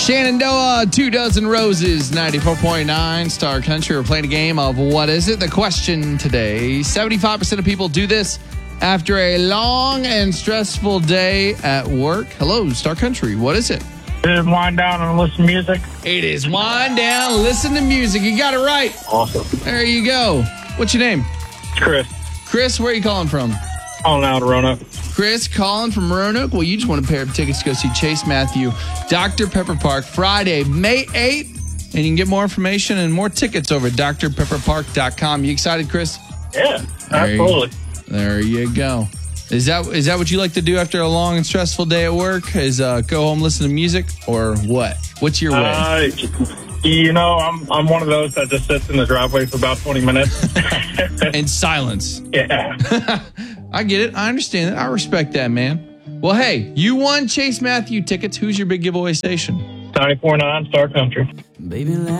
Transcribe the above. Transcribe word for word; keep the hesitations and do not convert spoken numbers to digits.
Shenandoah, Two Dozen Roses, ninety-four point nine Star Country. We're playing a game of What Is It? The question today, seventy-five percent of people do this after a long and stressful day at work. Hello, Star Country. What is it? Did wind down and listen to music. It is wind down, listen to music. You got it right. Awesome. There you go. What's your name? Chris. Chris, where are you calling from? Calling out of Roanoke. Chris calling from Roanoke. Well, you just want a pair of tickets to go see Chase Matthew, Doctor Pepper Park, Friday, May eighth. And you can get more information and more tickets over at d r pepper park dot com. You excited, Chris? Yeah, There you- absolutely. There you go. Is that is that what you like to do after a long and stressful day at work? Is uh, go home, listen to music, or what? What's your way? Uh, you know, I'm I'm one of those that just sits in the driveway for about twenty minutes. In silence. Yeah. I get it. I understand it. I respect that, man. Well, hey, you won Chase Matthew tickets. Who's your big giveaway station? ninety-four point nine Star Country. Baby,